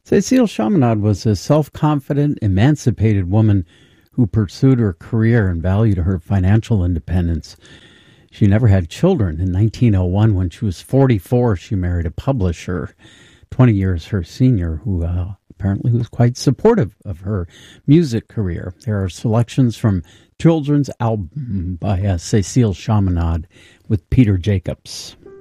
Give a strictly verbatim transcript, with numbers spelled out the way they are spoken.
Cécile Chaminade was a self-confident, emancipated woman who pursued her career and valued her financial independence. She never had children. In nineteen oh one, when she was forty-four, she married a publisher, twenty years her senior, who uh, apparently was quite supportive of her music career. There are selections from children's album by uh, Cécile Chaminade with Peter Jacobs.